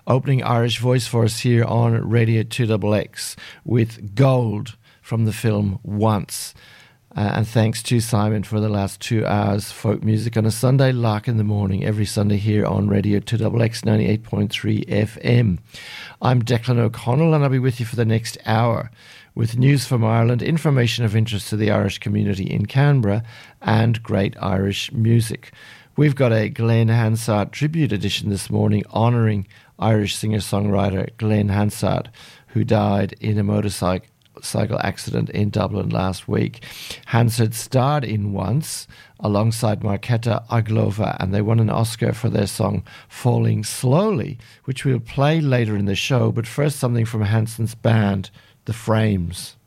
opening Irish voice for us here on Radio 2XX with Gold from the film Once. And thanks to Simon for the last 2 hours folk music on a Sunday lark in the morning, every Sunday here on Radio 2XX 98.3 FM. I'm Declan O'Connell and I'll be with you for the next hour with news from Ireland, information of interest to the Irish community in Canberra, and great Irish music. We've got a Glenn Hansard tribute edition this morning honouring Irish singer-songwriter Glenn Hansard, who died in a motorcycle accident in Dublin last week. Hansard starred in Once alongside Marketa Aglova, and they won an Oscar for their song Falling Slowly, which we'll play later in the show, but first something from Hansard's band, The Frames.